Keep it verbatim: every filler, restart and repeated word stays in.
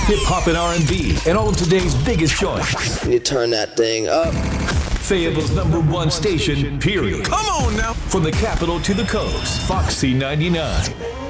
hip-hop and R and B, and all of today's biggest joints. You turn that thing up. Fayetteville's number one station, period. Come on now. From the capital to the coast, Foxy ninety-nine.